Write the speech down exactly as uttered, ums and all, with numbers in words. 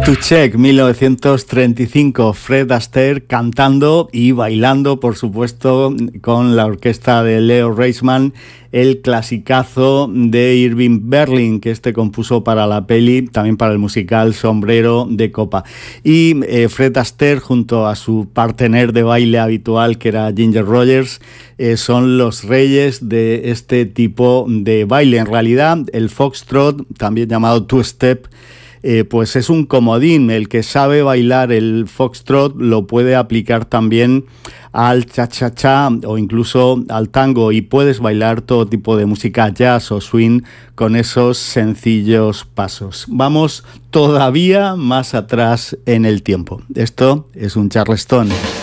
To Check, mil novecientos treinta y cinco, Fred Astaire cantando y bailando, por supuesto, con la orquesta de Leo Reisman, el clasicazo de Irving Berlin, que este compuso para la peli, también para el musical Sombrero de Copa. Y eh, Fred Astaire, junto a su partener de baile habitual, que era Ginger Rogers, eh, son los reyes de este tipo de baile. En realidad, el foxtrot, también llamado two-step, Eh, pues es un comodín. El que sabe bailar el foxtrot lo puede aplicar también al cha-cha-cha o incluso al tango, y puedes bailar todo tipo de música jazz o swing con esos sencillos pasos. Vamos todavía más atrás en el tiempo. Esto es un Charleston.